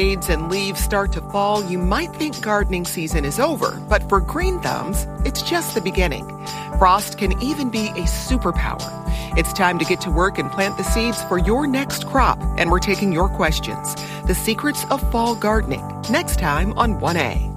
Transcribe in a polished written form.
Seeds and leaves start to fall, you might think gardening season is over, but for green thumbs, it's just the beginning. Frost can even be a superpower. It's time to get to work and plant the seeds for your next crop, and we're taking your questions. The secrets of fall gardening, next time on 1A.